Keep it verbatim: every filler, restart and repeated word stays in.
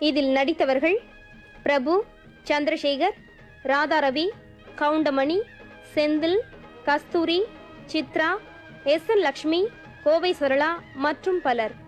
இதில் நடித்தவர்கள் பிரபு, சந்திரசேகர், ராதாரவி, கவுண்டமணி, செந்தில், கஸ்தூரி, Chitra, S N Lakshmi, Kovai Sarala மற்றும் பலர்.